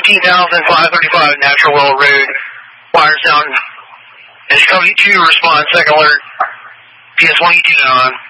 18,535 Natural Well Road, wires down. And Chicago 2, respond, second alert. PS1 on.